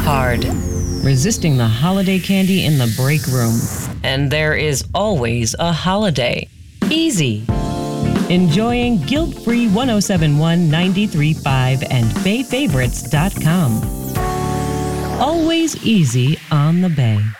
hard. Resisting the holiday candy in the break room. And there is always a holiday. Easy. Enjoying guilt-free 1071 93.5 and BayFavorites.com. Always easy on the Bay.